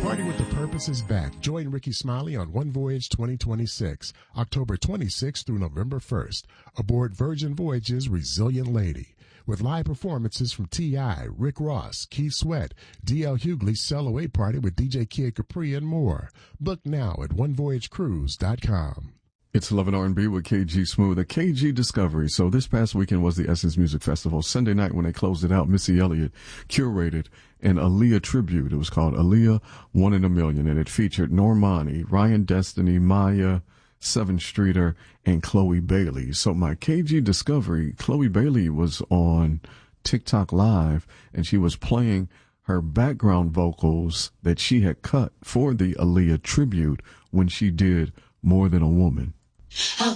Party with the Purpose is back. Join Ricky Smiley on One Voyage 2026, October 26th through November 1st, aboard Virgin Voyage's Resilient Lady. With live performances from T.I., Rick Ross, Keith Sweat, D.L. Hughley, Cell 08 Party with DJ Kid Capri, and more. Book now at onevoyagecruise.com. It's Love and R&B with KG Smooth, a KG Discovery. So this past weekend was the Essence Music Festival. Sunday night when they closed it out, Missy Elliott curated an Aaliyah tribute. It was called Aaliyah 1 in a Million, and it featured Normani, Ryan Destiny, Maya, Seven Streeter, and Chloe Bailey. So my KG Discovery, Chloe Bailey was on TikTok Live, and she was playing her background vocals that she had cut for the Aaliyah tribute when she did More Than a Woman.